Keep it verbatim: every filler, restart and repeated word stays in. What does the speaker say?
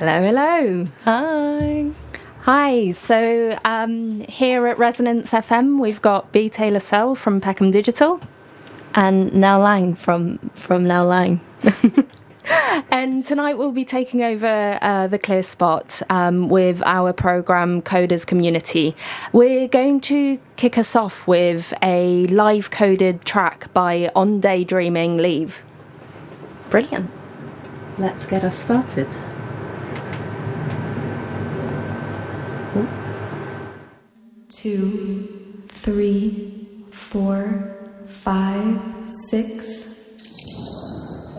Hello, hello. Hi. Hi. So um, here at Resonance F M, we've got B. Taylor Sell from Peckham Digital. And Now Lang from, from Now Lang. And tonight we'll be taking over uh, the Clear Spot um, with our programme Coders Community. We're going to kick us off with a live coded track by On Daydreaming Leave. Brilliant. Let's get us started. Two.